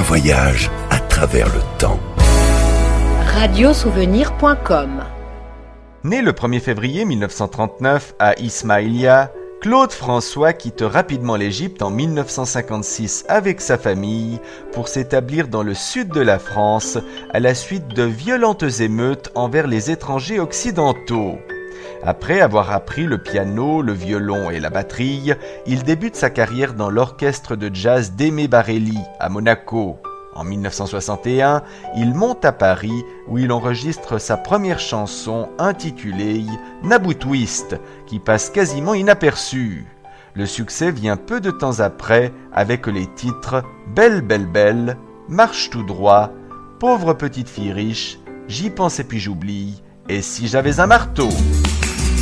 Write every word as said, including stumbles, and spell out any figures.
voyage à travers le temps. radiosouvenir point com. Né le premier février mille neuf cent trente-neuf à Ismaïlia, Claude François quitte rapidement l'Égypte en mille neuf cent cinquante-six avec sa famille pour s'établir dans le sud de la France à la suite de violentes émeutes envers les étrangers occidentaux. Après avoir appris le piano, le violon et la batterie, il débute sa carrière dans l'orchestre de jazz d'Aimé Barelli à Monaco. En mille neuf cent soixante et un, il monte à Paris où il enregistre sa première chanson intitulée Naboo Twist, qui passe quasiment inaperçue. Le succès vient peu de temps après avec les titres Belle, belle, belle, Marche tout droit, Pauvre petite fille riche, J'y pense et puis j'oublie, et Si j'avais un marteau.